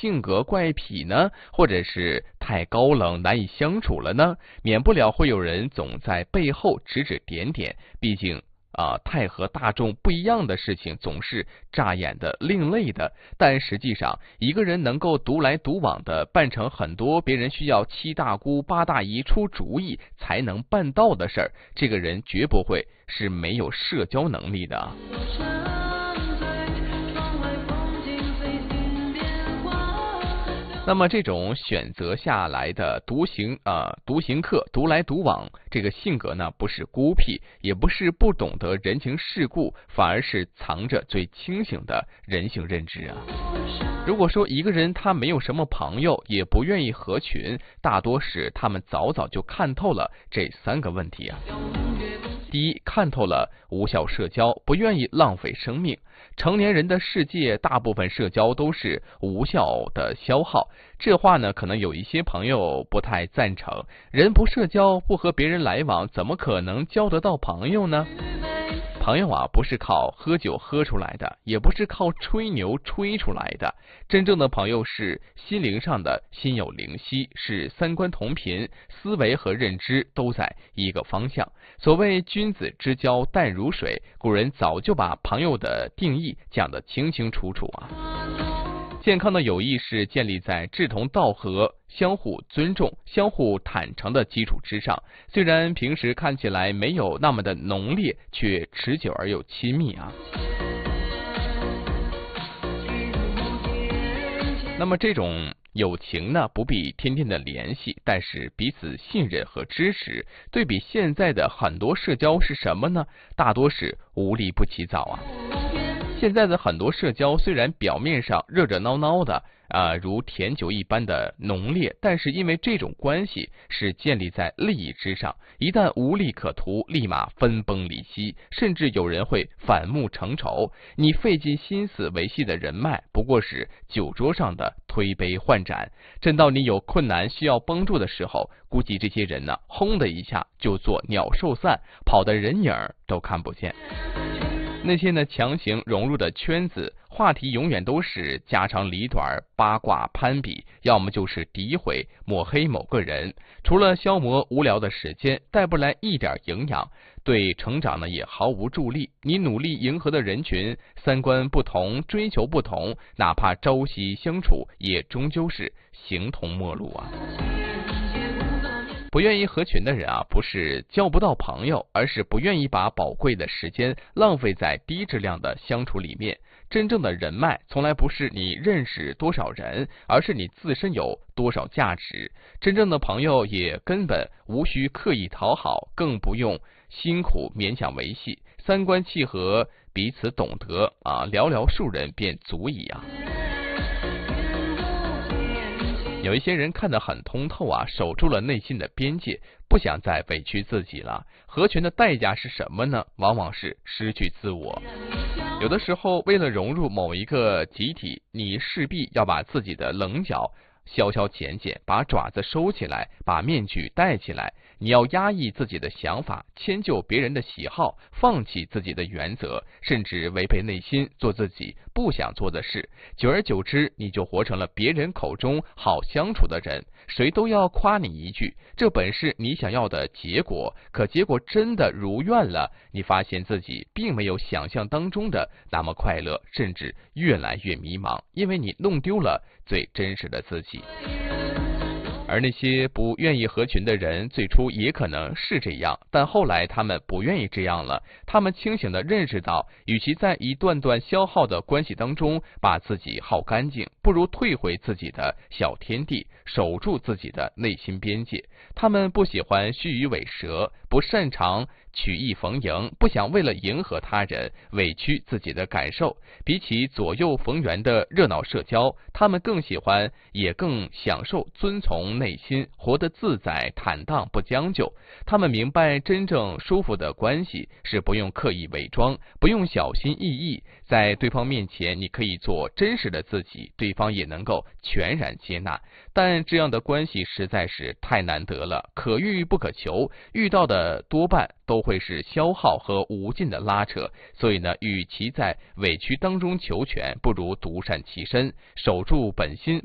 性格怪癖呢？或者是太高冷难以相处了呢？免不了会有人总在背后指指点点，毕竟太和大众不一样的事情总是乍眼的另类的，但实际上一个人能够独来独往的办成很多别人需要七大姑八大姨出主意才能办到的事儿，这个人绝不会是没有社交能力的。那么这种选择下来的独行客，独来独往，这个性格呢，不是孤僻，也不是不懂得人情世故，反而是藏着最清醒的人性认知啊。如果说一个人他没有什么朋友，也不愿意合群，大多是他们早早就看透了这3个问题啊。第一，看透了无效社交，不愿意浪费生命。成年人的世界，大部分社交都是无效的消耗。这话呢，可能有一些朋友不太赞成。人不社交，不和别人来往，怎么可能交得到朋友呢？朋友啊，不是靠喝酒喝出来的，也不是靠吹牛吹出来的。真正的朋友是心灵上的心有灵犀，是三观同频，思维和认知都在一个方向。所谓君子之交淡如水，古人早就把朋友的定义讲得清清楚楚啊。健康的友谊是建立在志同道合、相互尊重、相互坦诚的基础之上，虽然平时看起来没有那么的浓烈，却持久而又亲密啊。那么这种友情呢，不必天天的联系，但是彼此信任和支持。对比现在的很多社交是什么呢？大多是无利不起早啊。现在的很多社交虽然表面上热热闹闹的如甜酒一般的浓烈，但是因为这种关系是建立在利益之上，一旦无利可图，立马分崩离析，甚至有人会反目成仇。你费尽心思维系的人脉，不过是酒桌上的推杯换盏。真到你有困难需要帮助的时候，估计这些人呢，轰的一下就做鸟兽散，跑的人影都看不见。那些呢强行融入的圈子，话题永远都是家长里短、八卦攀比，要么就是诋毁抹黑某个人，除了消磨无聊的时间，带不来一点营养，对成长呢也毫无助力。你努力迎合的人群，三观不同，追求不同，哪怕朝夕相处，也终究是形同陌路啊。不愿意合群的人啊，不是交不到朋友，而是不愿意把宝贵的时间浪费在低质量的相处里面。真正的人脉从来不是你认识多少人，而是你自身有多少价值。真正的朋友也根本无需刻意讨好，更不用辛苦勉强维系。三观契合，彼此懂得寥寥数人便足矣啊。有一些人看得很通透啊，守住了内心的边界，不想再委屈自己了。合群的代价是什么呢？往往是失去自我。有的时候，为了融入某一个集体，你势必要把自己的棱角消消减减，把爪子收起来，把面具戴起来。你要压抑自己的想法，迁就别人的喜好，放弃自己的原则，甚至违背内心，做自己不想做的事。久而久之，你就活成了别人口中好相处的人，谁都要夸你一句，这本是你想要的结果。可结果真的如愿了，你发现自己并没有想象当中的那么快乐，甚至越来越迷茫，因为你弄丢了最真实的自己。而那些不愿意合群的人，最初也可能是这样，但后来他们不愿意这样了。他们清醒地认识到，与其在一段段消耗的关系当中把自己耗干净，不如退回自己的小天地，守住自己的内心边界。他们不喜欢虚与委蛇，不擅长曲意逢迎，不想为了迎合他人委屈自己的感受。比起左右逢源的热闹社交，他们更喜欢也更享受遵从内心，活得自在坦荡不将就。他们明白真正舒服的关系是不用刻意伪装，不用小心翼翼，在对方面前你可以做真实的自己，对方也能够全然接纳。但这样的关系实在是太难得了，可遇不可求，遇到的多半都会是消耗和无尽的拉扯。所以呢，与其在委屈当中求全，不如独善其身，守住本心，